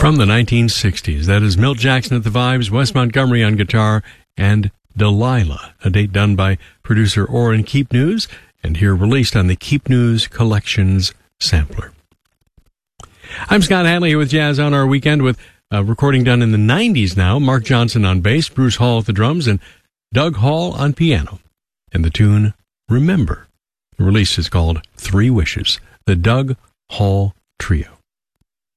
From the 1960s, that is Milt Jackson at the Vibes, Wes Montgomery on guitar, and Delilah, a date done by producer Orrin Keep News, and here released on the Keep News Collections sampler. I'm Scott Hadley here with Jazz on Our Weekend, with a recording done in the 90s now. Mark Johnson on bass, Bruce Hall at the drums, and Doug Hall on piano. And the tune, Remember. The release is called Three Wishes, the Doug Hall Trio.